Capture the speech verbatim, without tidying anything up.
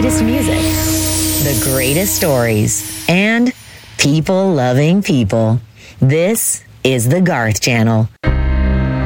greatest music, the greatest stories, and people loving people. This is the Garth Channel.